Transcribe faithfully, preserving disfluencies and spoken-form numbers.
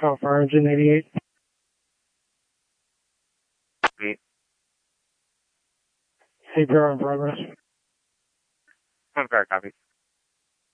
Alpha Engine eighty-eight. Eight. C P R in progress. One fair copy.